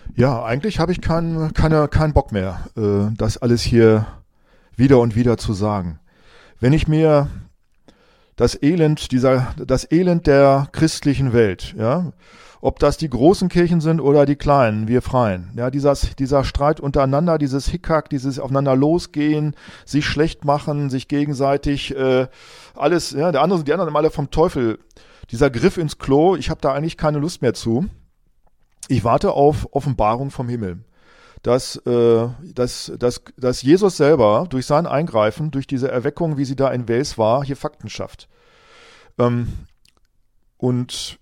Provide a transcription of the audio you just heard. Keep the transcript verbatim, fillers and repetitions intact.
Ja, eigentlich habe ich keinen keine, keinen Bock mehr, äh, das alles hier wieder und wieder zu sagen. Wenn ich mir das Elend dieser, das Elend der christlichen Welt, ja, ob das die großen Kirchen sind oder die kleinen, wir Freien, ja, dieser, dieser Streit untereinander, dieses Hickhack, dieses aufeinander losgehen, sich schlecht machen, sich gegenseitig äh, alles, ja, der andere, die anderen alle vom Teufel, dieser Griff ins Klo, ich habe da eigentlich keine Lust mehr zu. Ich warte auf Offenbarung vom Himmel, dass, äh, dass, dass, dass Jesus selber durch sein Eingreifen, durch diese Erweckung, wie sie da in Wales war, hier Fakten schafft. Ähm, und